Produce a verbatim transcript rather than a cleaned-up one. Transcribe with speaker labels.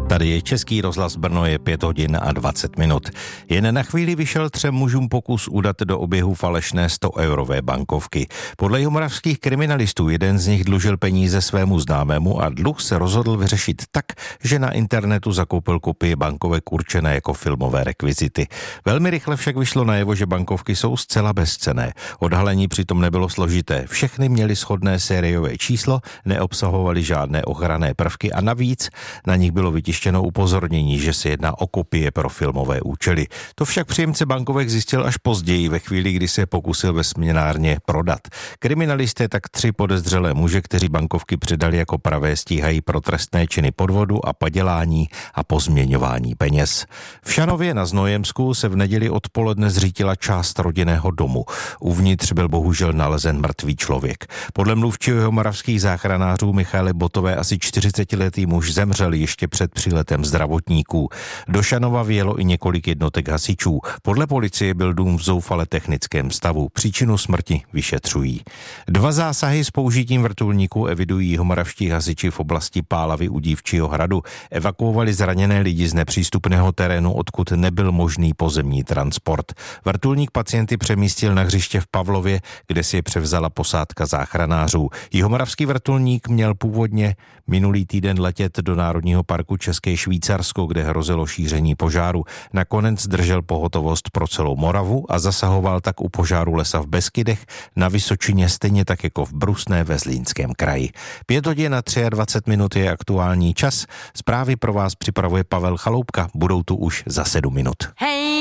Speaker 1: Tady je Český rozhlas Brno, je pět hodin a dvacet minut. Jen na chvíli vyšel třem mužům pokus udat do oběhu falešné sto-eurové bankovky. Podle jihomoravských kriminalistů jeden z nich dlužil peníze svému známému a dluh se rozhodl vyřešit tak, že na internetu zakoupil kopii bankovek určené jako filmové rekvizity. Velmi rychle však vyšlo najevo, že bankovky jsou zcela bezcenné. Odhalení přitom nebylo složité. Všechny měly shodné sériové číslo, neobsahovaly žádné ochranné prvky a navíc na nich bylo vytištěno upozornění, že se jedná o kopie pro filmové účely. To však příjemce bankovek zjistil až později, ve chvíli, kdy se pokusil ve směnárně prodat. Kriminalisté tak tři podezřelé muže, kteří bankovky předali jako pravé, stíhají pro trestné činy podvodu a padělání a pozměňování peněz. V Šanově na Znojemsku se v neděli odpoledne zřítila část rodinného domu. Uvnitř byl bohužel nalezen mrtvý člověk. Podle mluvčího moravských záchranářů Michaly Botové asi čtyřicetiletý muž zemřel ještě před příletem zdravotníků. Do Šanova vjelo i několik jednotek hasičů. Podle policie byl dům v zoufale technickém stavu. Příčinu smrti vyšetřují. Dva zásahy s použitím vrtulníků evidují jihomoravští hasiči v oblasti Pálavy u Dívčího hradu. Evakuovali zraněné lidi z nepřístupného terénu, odkud nebyl možný pozemní transport. Vrtulník pacienty přemístil na hřiště v Pavlově, kde si je převzala posádka záchranářů. Jihomoravský vrtulník měl původně minulý týden letět do Národního parku České Švýcarsko, kde hrozilo šíření požáru. Nakonec držel pohotovost pro celou Moravu a zasahoval tak u požáru lesa v Beskydech, na Vysočině, stejně tak jako v Brusné ve Zlínském kraji. Pět hodin a dvacet tři minut je aktuální čas. Zprávy pro vás připravuje Pavel Chaloupka. Budou tu už za sedm minut.
Speaker 2: Hey!